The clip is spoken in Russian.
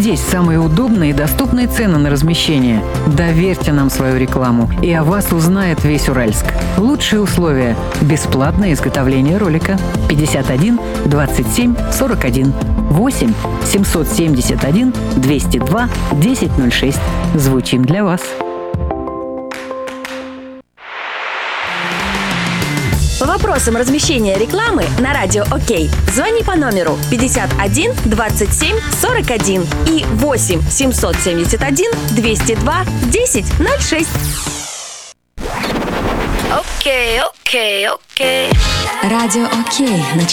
здесь самые удобные и доступные цены на размещение. Доверьте нам свою рекламу, и о вас узнает весь Уральск. Лучшие условия. Бесплатное изготовление ролика. 51 27 41. 8 771 202 1006. Звучим для вас. По вопросам размещения рекламы на радио ОК звони по номеру 51 27 41 и 8 771 202 1006. Окей. Радио ОК.